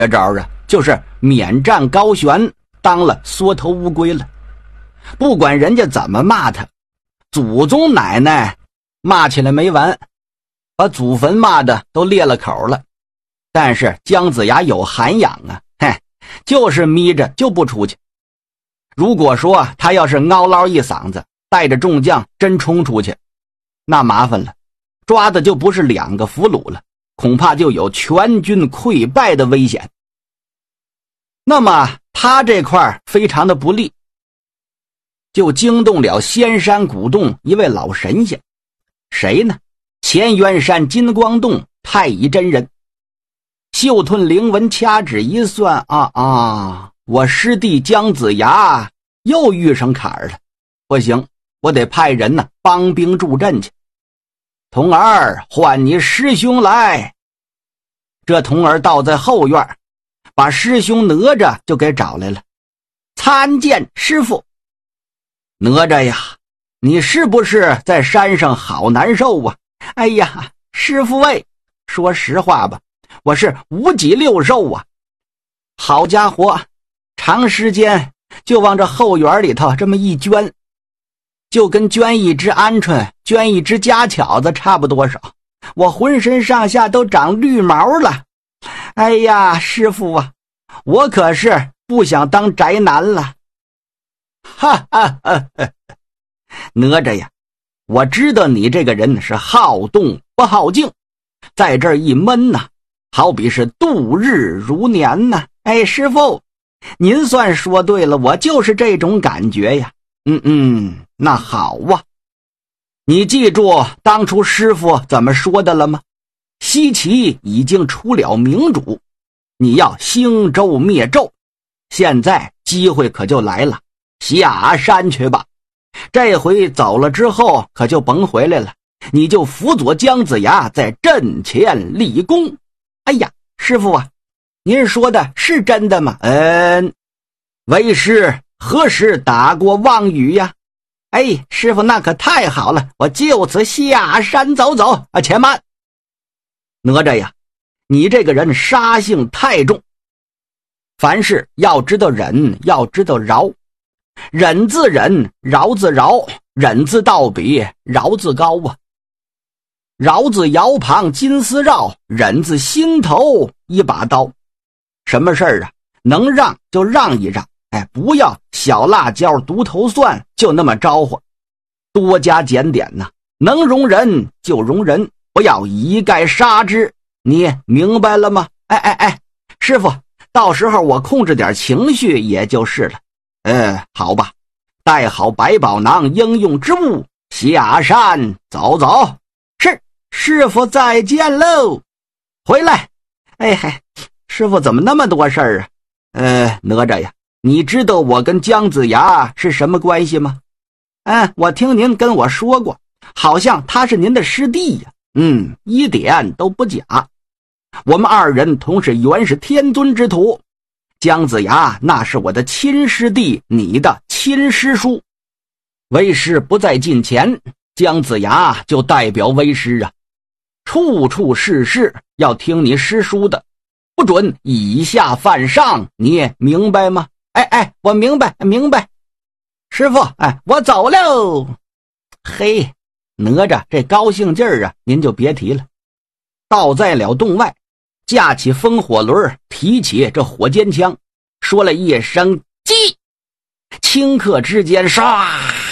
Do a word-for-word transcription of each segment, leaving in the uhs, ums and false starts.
这招啊，就是免战高悬，当了缩头乌龟了。不管人家怎么骂他，祖宗奶奶骂起来没完，把祖坟骂的都裂了口了。但是姜子牙有涵养啊，嘿，就是眯着就不出去。如果说他要是嗷唠一嗓子，带着众将真冲出去，那麻烦了，抓的就不是两个俘虏了，恐怕就有全军溃败的危险。那么他这块非常的不利，就惊动了仙山古洞一位老神仙。谁呢？乾元山金光洞太乙真人。袖吞灵纹，掐指一算，啊啊，我师弟姜子牙又遇上坎儿了。不行，我得派人呢帮兵助阵去。童儿，唤你师兄来。这童儿倒在后院，把师兄哪吒就给找来了。参见师父。哪吒呀，你是不是在山上好难受啊？哎呀，师父喂，说实话吧，我是五脊六兽啊。好家伙，长时间就往这后园里头这么一圈，就跟圈一只鹌鹑，圈一只家巧子差不多少。我浑身上下都长绿毛了。哎呀，师父啊，我可是不想当宅男了。哈哈哈哈！哪吒呀，我知道你这个人是好动不好静，在这儿一闷呐，好比是度日如年呐。哎，师父，您算说对了，我就是这种感觉呀。嗯嗯，那好啊。你记住当初师父怎么说的了吗？西岐已经出了明主，你要兴周灭纣。现在机会可就来了，下山去吧。这回走了之后可就甭回来了，你就辅佐姜子牙在阵前立功。哎呀，师父啊，您说的是真的吗？嗯，为师何时打过妄语呀？哎，师父那可太好了，我就此下山走走啊！且慢，哪吒呀，你这个人杀性太重，凡事要知道忍，要知道饶。忍字忍，饶字饶，忍字到笔，饶字高啊。饶字摇旁金丝绕，忍字心头一把刀。什么事儿啊，能让就让一让，哎，不要小辣椒独头蒜就那么招呼，多加检点呐、啊，能容人就容人，不要一概杀之，你明白了吗？哎哎哎，师父，到时候我控制点情绪也就是了。呃，好吧，带好百宝囊应用之物，下山走走。是，师父再见喽。回来。哎嗨，师父怎么那么多事儿啊？呃，哪吒呀，你知道我跟姜子牙是什么关系吗？嗯，我听您跟我说过，好像他是您的师弟呀。嗯，一点都不假。我们二人同是元始天尊之徒。姜子牙那是我的亲师弟，你的亲师叔。为师不在近前，姜子牙就代表为师啊，处处事事要听你师叔的，不准以下犯上，你明白吗？哎哎，我明白明白。师父，哎，我走喽。嘿，哪吒这高兴劲儿啊，您就别提了。到在了洞外，架起风火轮，提起这火尖枪，说了一声击，顷刻之间唰，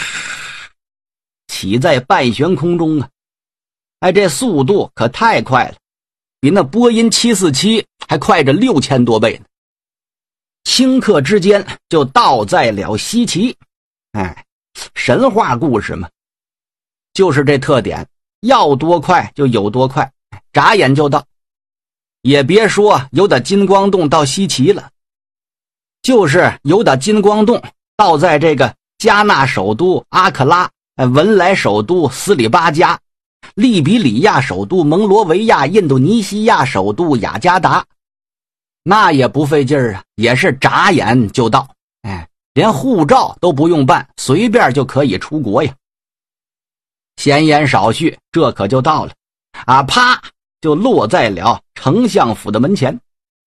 起在半悬空中啊！哎，这速度可太快了，比那波音七四七还快着六千多倍呢。顷刻之间就到在了西岐。哎，神话故事嘛，就是这特点，要多快就有多快，眨眼就到。也别说由打金光洞到西岐了，就是由打金光洞到在这个加纳首都阿克拉，文莱首都斯里巴加，利比里亚首都蒙罗维亚，印度尼西亚首都雅加达，那也不费劲儿啊，也是眨眼就到。哎，连护照都不用办，随便就可以出国呀。闲言少叙，这可就到了啊，啪就落在了丞相府的门前。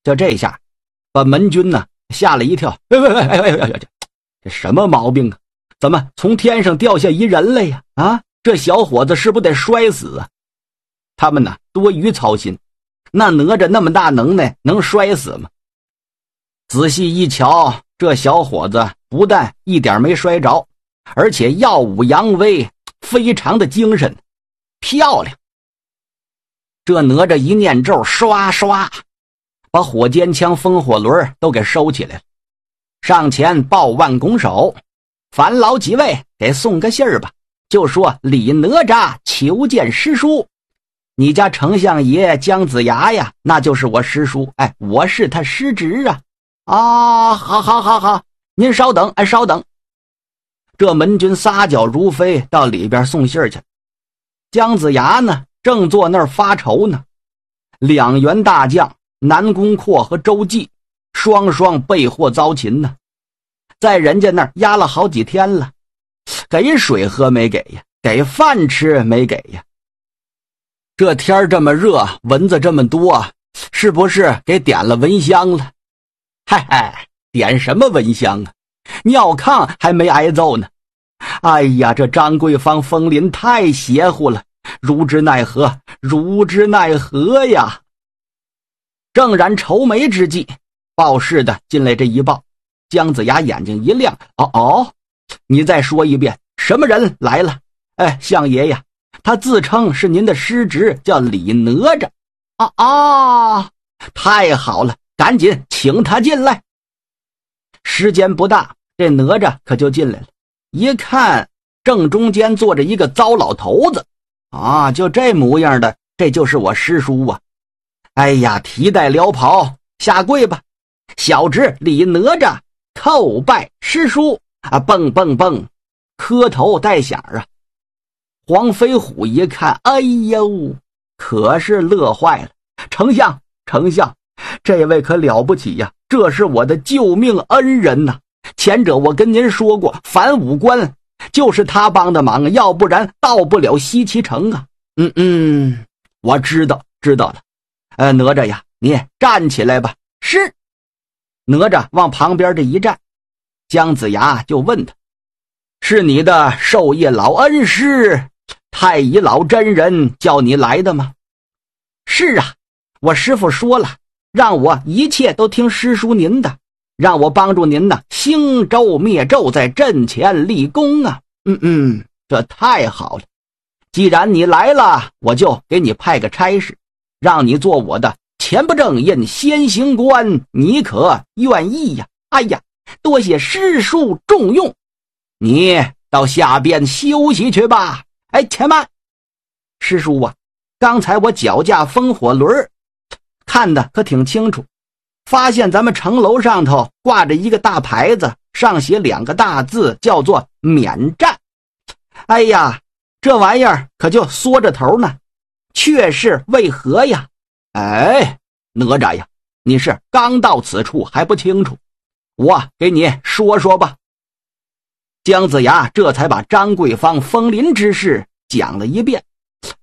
就这下把门军呢吓了一跳，哎哎哎哎哎哎，这什么毛病啊？怎么从天上掉下一人来呀？啊，这小伙子是不是得摔死啊？他们呢多余操心，那哪吒那么大能耐，能摔死吗？仔细一瞧，这小伙子不但一点没摔着，而且耀武扬威，非常的精神，漂亮。这哪吒一念咒，刷刷把火尖枪风火轮都给收起来了，上前抱腕拱手，烦劳几位给送个信儿吧，就说李哪吒求见师叔。你家丞相爷姜子牙呀，那就是我师叔，哎，我是他师侄啊。啊，好好好好，您稍等，哎，稍等。这门军撒脚如飞到里边送信儿去。姜子牙呢，正坐那儿发愁呢。两员大将南宫阔和周忌双双被祸遭擒呢，在人家那儿压了好几天了，给水喝没给呀，给饭吃没给呀。这天这么热，蚊子这么多，是不是给点了蚊香了？嗨嗨，点什么蚊香啊？尿炕还没挨揍呢。哎呀，这张桂芳风林太邪乎了，如之奈何，如之奈何呀！正然愁眉之际，报事的进来这一报，姜子牙眼睛一亮，哦哦，你再说一遍，什么人来了？哎，相爷呀，他自称是您的师侄，叫李哪吒。啊啊，太好了，赶紧请他进来。时间不大，这哪吒可就进来了，一看正中间坐着一个糟老头子，啊，就这模样的，这就是我师叔啊。哎呀，提带撩袍，下跪吧，小侄李哪吒叩拜师叔啊！蹦蹦蹦，磕头带响啊！黄飞虎一看，哎呦，可是乐坏了。丞相，丞相，这位可了不起呀，这是我的救命恩人呐！前者我跟您说过，反五关就是他帮的忙，要不然到不了西岐城啊。嗯嗯，我知道，知道了。呃，哪吒呀，你站起来吧。是。哪吒往旁边这一站，姜子牙就问他：是你的授业老恩师太乙老真人叫你来的吗？是啊，我师父说了，让我一切都听师叔您的，让我帮助您呢，兴周灭纣，在阵前立功啊。嗯嗯，这太好了。既然你来了，我就给你派个差事，让你做我的前不正印先行官，你可愿意呀？哎呀，多谢师叔重用，你到下边休息去吧。哎，且慢，师叔啊，刚才我脚架风火轮，看的可挺清楚，发现咱们城楼上头挂着一个大牌子，上写两个大字，叫做免战。哎呀，这玩意儿可就缩着头呢，却是为何呀？哎，哪吒呀，你是刚到此处还不清楚，我给你说说吧。姜子牙这才把张桂芳风林之事讲了一遍。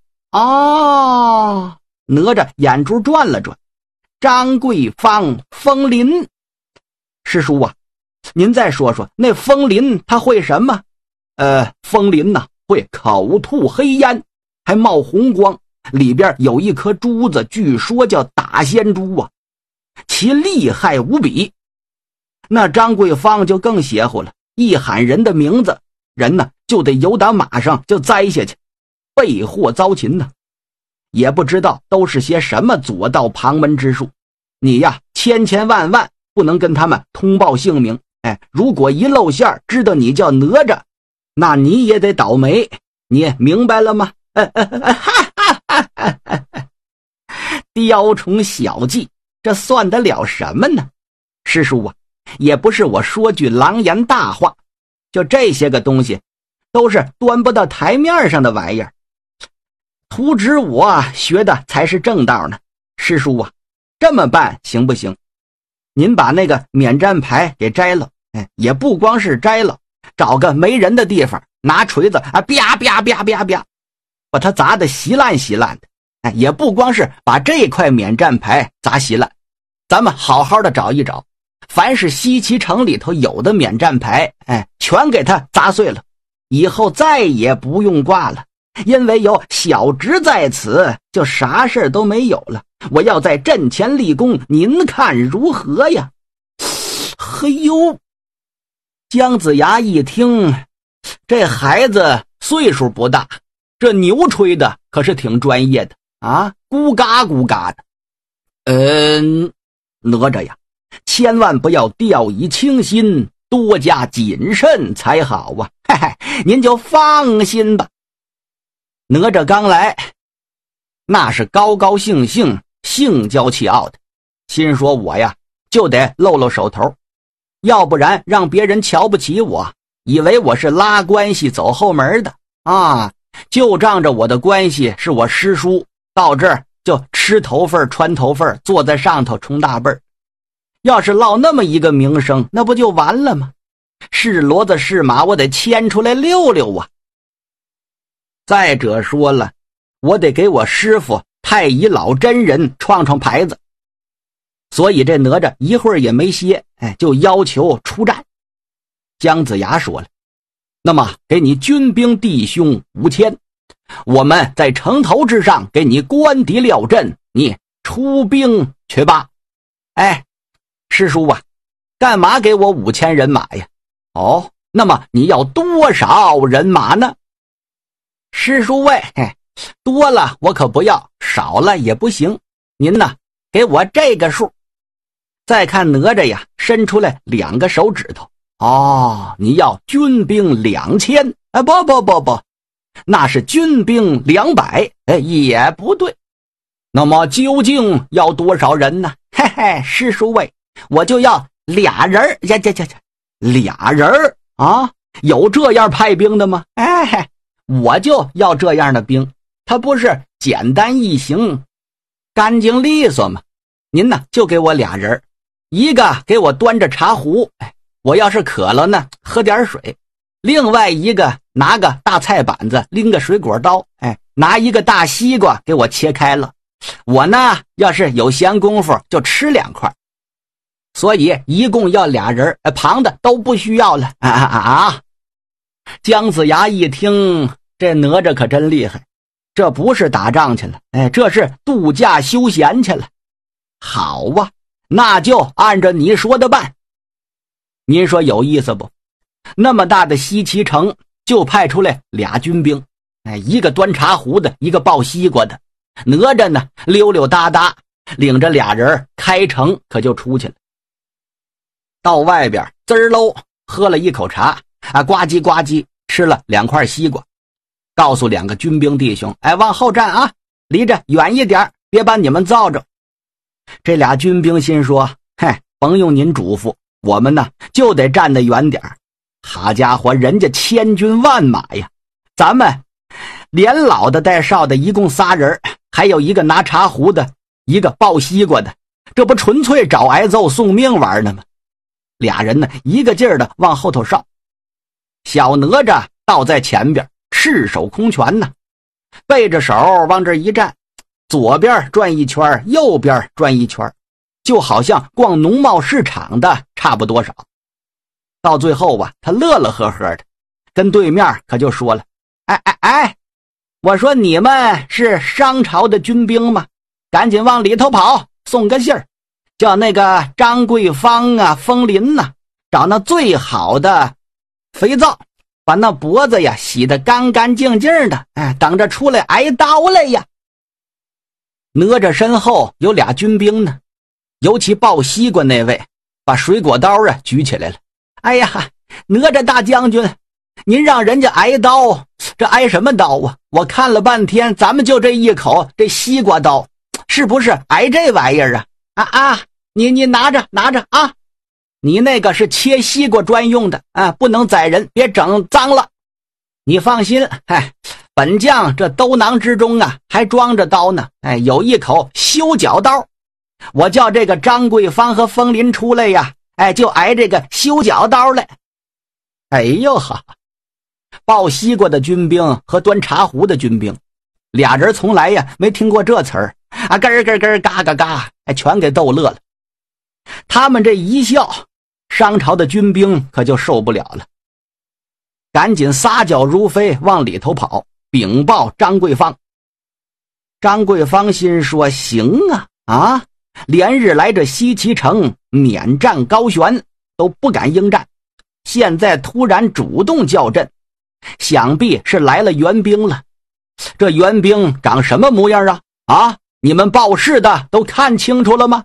哦，哪吒眼珠转了转，张桂芳风林，师叔啊，您再说说那风林他会什么？呃，风林呐、啊，会口吐黑烟，还冒红光，里边有一颗珠子，据说叫打仙珠啊，其厉害无比。那张桂芳就更邪乎了，一喊人的名字，人呢就得由打马上就栽下去，被祸遭擒呢。也不知道都是些什么左道旁门之术，你呀千千万万不能跟他们通报姓名。哎，如果一露馅知道你叫哪吒，那你也得倒霉，你明白了吗？雕虫小技，这算得了什么呢？师叔啊，也不是我说句狼言大话，就这些个东西都是端不到台面上的玩意儿，图纸我学的才是正道呢。师叔啊，这么办行不行？您把那个免战牌给摘了，哎，也不光是摘了，找个没人的地方，拿锤子啊，啪啪啪啪啪，把它砸得稀烂稀烂的。哎，也不光是把这块免战牌砸稀烂， 咱们好好的找一找，凡是西岐城里头有的免战牌，哎，全给他砸碎了，以后再也不用挂了。因为有小侄在此，就啥事都没有了。我要在阵前立功，您看如何呀？嘿呦！姜子牙一听，这孩子岁数不大，这牛吹的可是挺专业的啊，咕嘎咕嘎的。嗯，哪吒呀，千万不要掉以轻心，多加谨慎才好啊！嘿嘿，您就放心吧。哪吒刚来，那是高高兴兴、兴骄气傲的，心说我呀就得露露手头，要不然让别人瞧不起我，以为我是拉关系走后门的啊！就仗着我的关系是我师叔，到这儿就吃头份穿头份，坐在上头冲大辈儿。要是落那么一个名声，那不就完了吗？是骡子是马，我得牵出来溜溜啊！再者说了，我得给我师傅太乙老真人创创牌子。所以这哪吒一会儿也没歇，哎，就要求出战。姜子牙说了，那么给你军兵弟兄五千，我们在城头之上给你关敌料阵，你出兵去吧。哎，师叔啊，干嘛给我五千人马呀？哦，那么你要多少人马呢？师叔喂，嘿，多了我可不要，少了也不行。您呢，给我这个数。再看哪吒呀，伸出来两个手指头。哦，你要军兵两千？啊，不不不不，那是军兵两百，哎，也不对。那么究竟要多少人呢？嘿嘿，师叔喂，我就要俩人呀呀呀呀，俩人啊？有这样派兵的吗？哎，我就要这样的兵，他不是简单易行、干净利索吗？您呢，就给我俩人，一个给我端着茶壶，哎，我要是渴了呢，喝点水；另外一个拿个大菜板子，拎个水果刀，哎，拿一个大西瓜给我切开了。我呢，要是有闲工夫就吃两块。所以一共要俩人，旁的都不需要了啊啊啊！姜子牙一听，这哪吒可真厉害，这不是打仗去了，哎，这是度假休闲去了。好啊，那就按照你说的办。您说有意思不？那么大的西岐城，就派出来俩军兵，哎，一个端茶壶的，一个抱西瓜的。哪吒呢，溜溜达达，领着俩人开城，可就出去了。到外边滋儿喽，喝了一口茶，啊，呱唧呱唧吃了两块西瓜，告诉两个军兵弟兄，哎，往后站啊，离着远一点，别把你们遭着。这俩军兵心说，嘿，甭用您嘱咐，我们呢就得站得远点。好家伙，人家千军万马呀，咱们连老的带少的一共仨人，还有一个拿茶壶的，一个抱西瓜的，这不纯粹找挨揍送命玩呢吗？俩人呢一个劲儿的往后头上，小哪吒倒在前边，赤手空拳呢，背着手往这一站，左边转一圈，右边转一圈，就好像逛农贸市场的差不多少。到最后吧，他乐乐呵呵的，跟对面可就说了，哎哎哎，我说你们是商朝的军兵吗？赶紧往里头跑，送个信儿，叫那个张桂芳啊、风林呐、啊，找那最好的肥皂，把那脖子呀洗得干干净净的，哎，等着出来挨刀来呀。哪吒身后有俩军兵呢，尤其抱西瓜那位，把水果刀啊举起来了。哎呀，哪吒大将军，您让人家挨刀，这挨什么刀啊？我看了半天，咱们就这一口这西瓜刀，是不是挨这玩意儿啊？啊啊！你你拿着拿着啊！你那个是切西瓜专用的啊，不能宰人，别整脏了。你放心，哎，本将这兜囊之中啊，还装着刀呢，哎，有一口修脚刀。我叫这个张桂芳和风林出来呀，哎，就挨这个修脚刀来。哎呦哈！抱西瓜的军兵和端茶壶的军兵，俩人从来呀没听过这词儿啊，咯咯咯嘎嘎嘎，哎，全给逗乐了。 他们这一笑，商朝的军兵可就受不了了，赶紧撒脚如飞往里头跑，禀报张桂芳。张桂芳心说，行啊啊，连日来这西岐城免战高悬，都不敢应战，现在突然主动叫阵，想必是来了援兵了。这援兵长什么模样啊？啊，你们报事的都看清楚了吗？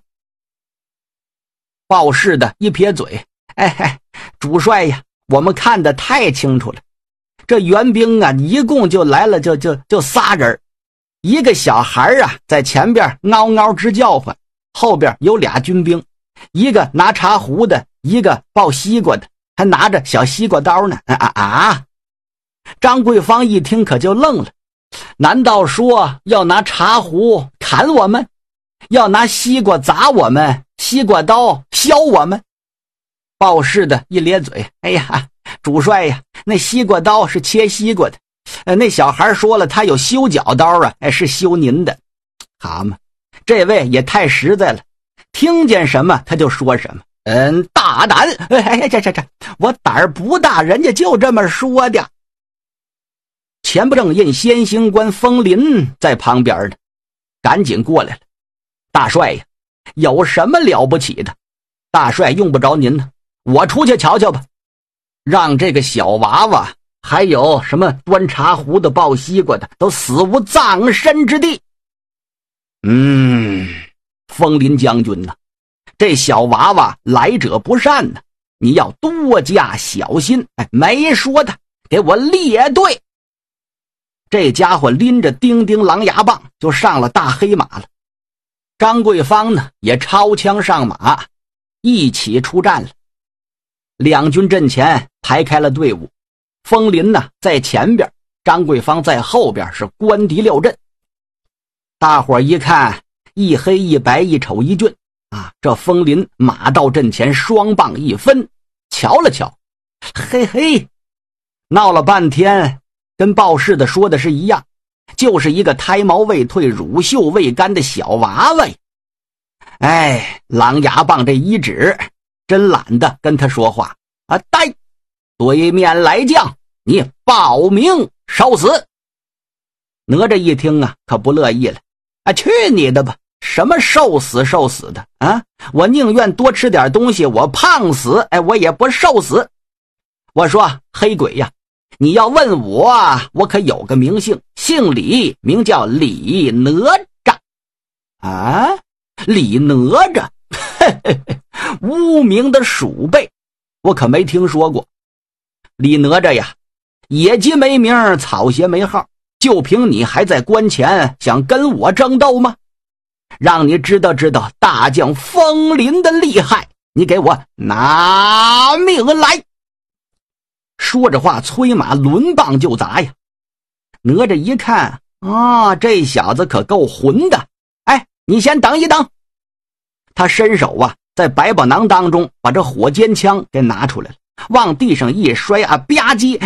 报事的一撇嘴，哎哎，主帅呀，我们看得太清楚了。这援兵啊，一共就来了就就就仨人，一个小孩啊在前边嗷嗷直叫唤，后边有俩军兵，一个拿茶壶的，一个抱西瓜的，还拿着小西瓜刀呢。啊啊！张桂芳一听可就愣了，难道说要拿茶壶砍我们，要拿西瓜砸我们，西瓜刀削我们？报事的一咧嘴，哎呀，主帅呀，那西瓜刀是切西瓜的，呃，那小孩说了，他有修脚刀啊，哎，是修您的。好嘛，这位也太实在了，听见什么他就说什么。嗯，大胆！哎哎，这这这，我胆儿不大，人家就这么说的。前不正印先行官封林在旁边呢，赶紧过来了。大帅呀，有什么了不起的？大帅用不着您呢，我出去瞧瞧吧。让这个小娃娃还有什么端茶壶的、抱西瓜的都死无葬身之地。嗯，封林将军呢，这小娃娃来者不善呢，你要多加小心。哎，没说的，给我列队。这家伙拎着叮叮狼牙棒就上了大黑马了。张桂芳呢也抄枪上马，一起出战了。两军阵前排开了队伍，封林呢在前边，张桂芳在后边，是官敌料阵。大伙一看，一黑一白，一丑一俊啊！这封林马到阵前，双棒一分，瞧了瞧，嘿嘿，闹了半天，跟报事的说的是一样，就是一个胎毛未退、乳臭未干的小娃娃。哎，狼牙棒这一指，真懒得跟他说话啊！呆，对面来将，你报名受死！哪吒一听啊，可不乐意了啊！去你的吧！什么受死受死的啊！我宁愿多吃点东西，我胖死，哎，我也不受死。我说黑鬼呀，你要问我，我可有个名姓，姓李，名叫李哪吒。啊，李哪吒，嘿嘿嘿，无名的鼠辈，我可没听说过。李哪吒呀，野鸡没名，草鞋没号，就凭你还在关前想跟我争斗吗？让你知道知道大将封林的厉害，你给我拿命来！说着话，催马抡棒就砸呀。哪吒一看啊，这小子可够混的，哎，你先等一等。他伸手啊，在百宝囊当中把这火尖枪给拿出来了，往地上一摔啊，吧唧，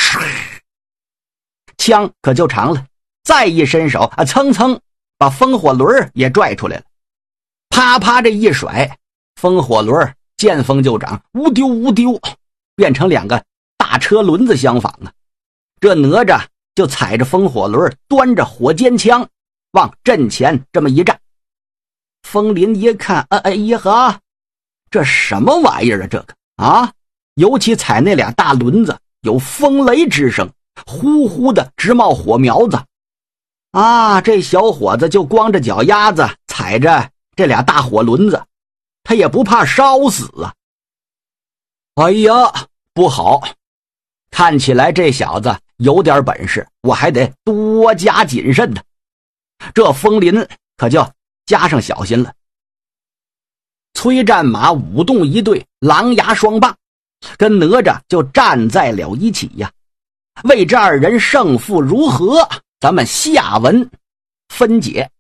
枪可就长了。再一伸手啊，蹭蹭把风火轮也拽出来了，啪啪这一甩，风火轮见风就长，乌丢乌丢，变成两个大车轮子相仿啊！这哪吒就踩着风火轮，端着火尖枪往阵前这么一站。风林一看，哎哎呀呵，这什么玩意儿啊？这个啊，尤其踩那俩大轮子，有风雷之声，呼呼的直冒火苗子。啊，这小伙子就光着脚丫子踩着这俩大火轮子，他也不怕烧死啊！哎呀，不好，看起来这小子有点本事，我还得多加谨慎呢。这风林可就加上小心了。催战马舞动一队，狼牙双棒跟哪吒就站在了一起呀。为这二人胜负如何，咱们下文分解。